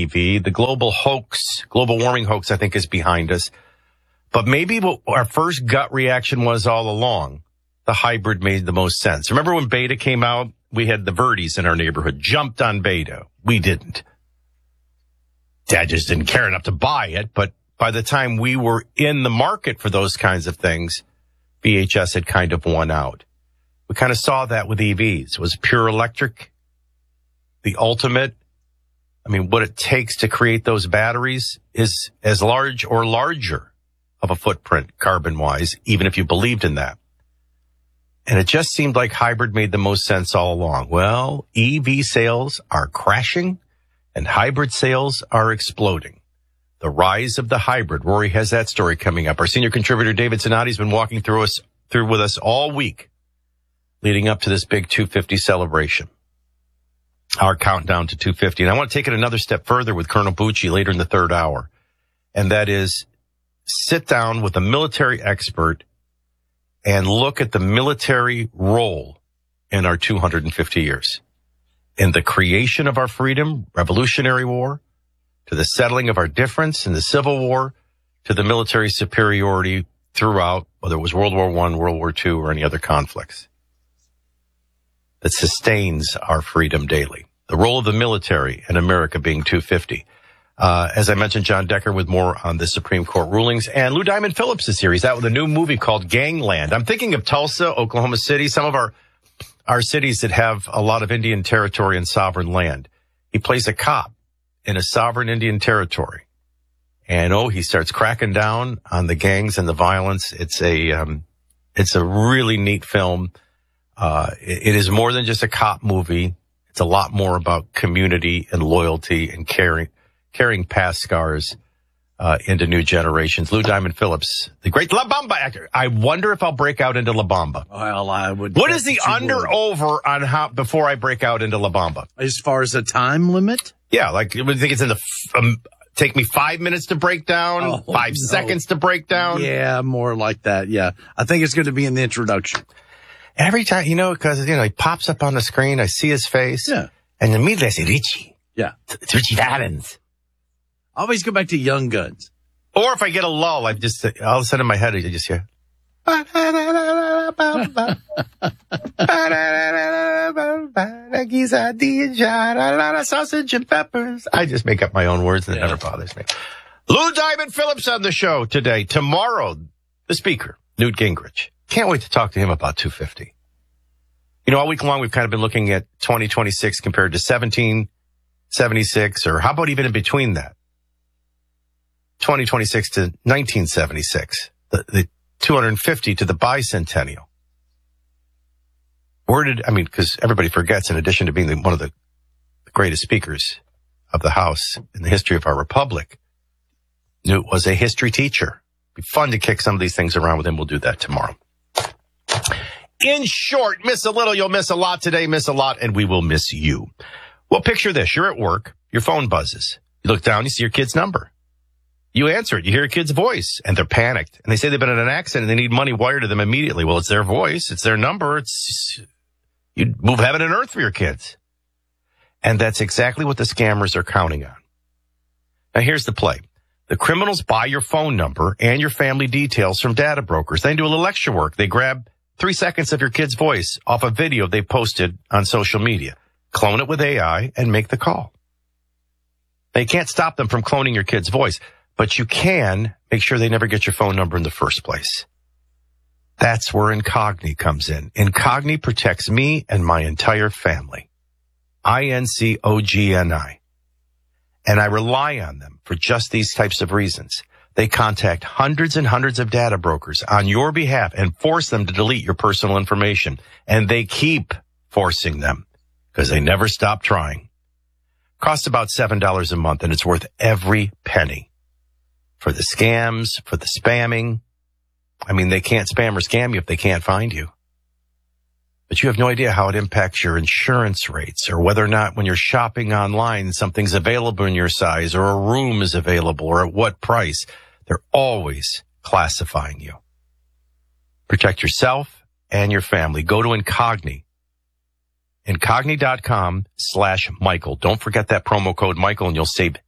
EV. The global warming hoax, I think, is behind us. But maybe what our first gut reaction was all along, the hybrid made the most sense. Remember when Beta came out? We had the Verdes in our neighborhood, jumped on Beta. We didn't. Dad just didn't care enough to buy it, but by the time we were in the market for those kinds of things, VHS had kind of won out. We kind of saw that with EVs. Was pure electric the ultimate? I mean, what it takes to create those batteries is as large or larger of a footprint carbon-wise, even if you believed in that. And it just seemed like hybrid made the most sense all along. Well, EV sales are crashing and hybrid sales are exploding. The rise of the hybrid. Rory has that story coming up. Our senior contributor, David Zanotti, has been walking through with us all week leading up to this big 250 celebration. Our countdown to 250. And I want to take it another step further with Colonel Bucci later in the third hour. And that is sit down with a military expert and look at the military role in our 250 years. In the creation of our freedom, Revolutionary War, to the settling of our difference in the Civil War, to the military superiority throughout, whether it was World War I, World War II, or any other conflicts, that sustains our freedom daily. The role of the military in America being 250. As I mentioned, John Decker with more on the Supreme Court rulings. And Lou Diamond Phillips is here. He's out with a new movie called Gangland. I'm thinking of Tulsa, Oklahoma City, some of our cities that have a lot of Indian territory and sovereign land. He plays a cop in a sovereign Indian territory. And he starts cracking down on the gangs and the violence. It's a really neat film. It is more than just a cop movie. It's a lot more about community and loyalty and carrying past scars into new generations. Lou Diamond Phillips, the great La Bamba actor. I wonder if I'll break out into La Bamba. Well, I would. What is the under-over on how before I break out into La Bamba? As far as a time limit? Yeah, like, I think it's in the... take me 5 minutes to break down, 5 seconds to break down. Yeah, more like that, yeah. I think it's going to be in the introduction. Every time, because, he pops up on the screen, I see his face. Yeah. And immediately I say, Richie. Yeah. It's Richie Valens. I always go back to Young Guns. Or if I get a lull, all of a sudden in my head, I just hear. Sausage and peppers. I just make up my own words and it never bothers me. Lou Diamond Phillips on the show today. Tomorrow, the speaker, Newt Gingrich. Can't wait to talk to him about 250. All week long, we've kind of been looking at 2026 compared to 1776, or how about even in between that? 2026 to 1976, the 250 to the bicentennial. Because everybody forgets, in addition to being one of the greatest speakers of the House in the history of our republic, Newt was a history teacher. It'd be fun to kick some of these things around with him. We'll do that tomorrow. In short, miss a little, you'll miss a lot today, miss a lot, and we will miss you. Well, picture this. You're at work. Your phone buzzes. You look down, you see your kid's number. You answer it. You hear a kid's voice, and they're panicked. And they say they've been in an accident, and they need money wired to them immediately. Well, it's their voice. It's their number. You'd move heaven and earth for your kids. And that's exactly what the scammers are counting on. Now, here's the play. The criminals buy your phone number and your family details from data brokers. They do a little extra work. They grab 3 seconds of your kid's voice off a video they posted on social media, clone it with AI, and make the call. They can't stop them from cloning your kid's voice, but you can make sure they never get your phone number in the first place. That's where Incogni comes in. Incogni protects me and my entire family. INCOGNI. And I rely on them for just these types of reasons. They contact hundreds and hundreds of data brokers on your behalf and force them to delete your personal information. And they keep forcing them because they never stop trying. Costs about $7 a month, and it's worth every penny. For the scams, for the spamming. They can't spam or scam you if they can't find you. But you have no idea how it impacts your insurance rates, or whether or not when you're shopping online, something's available in your size, or a room is available, or at what price. They're always classifying you. Protect yourself and your family. Go to Incogni. Incogni.com/Michael. Don't forget that promo code Michael, and you'll save